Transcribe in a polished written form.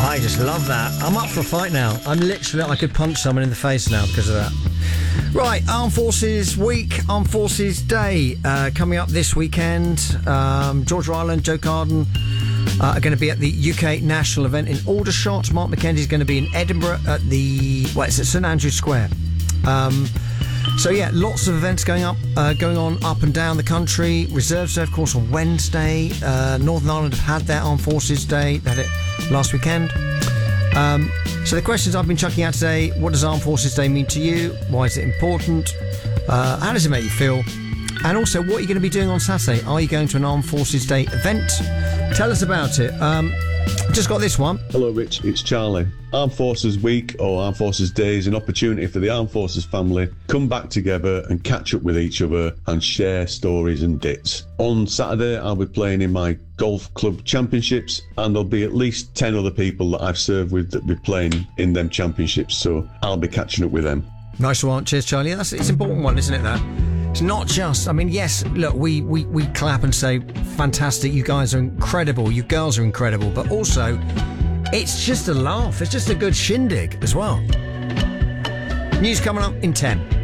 I just love that. I'm up for a fight now. I could punch someone in the face now because of that. Right, Armed Forces Week, Armed Forces Day, coming up this weekend. George Ryland, Joe Carden are going to be at the UK National event in Aldershot. Mark McKenzie's going to be in Edinburgh at it's at St Andrew's Square. So yeah, lots of events going on up and down the country. Reserves Day, of course, on Wednesday. Northern Ireland have had their Armed Forces Day. They had it last weekend. So the questions I've been chucking out today: what does Armed Forces Day mean to you? Why is it important? How does it make you feel? And also, what are you going to be doing on Saturday? Are you going to an Armed Forces Day event? Tell us about it. Just got this one. Hello, Rich. It's Charlie. Armed Forces Week or Armed Forces Day is an opportunity for the Armed Forces family come back together and catch up with each other and share stories and dits. On Saturday, I'll be playing in my golf club championships, and there'll be at least 10 other people that I've served with that will be playing in them championships, so I'll be catching up with them. Nice one. Cheers, Charlie. It's an important one, isn't it, that? It's not just, yes, look, we clap and say, fantastic, you guys are incredible, you girls are incredible, but also, it's just a laugh, it's just a good shindig as well. News coming up in 10.